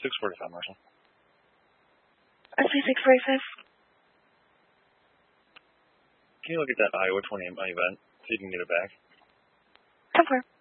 6:45, Marshall. I say 6:45. Can you look at that Iowa 28 event, see if you can get it back? 10-4.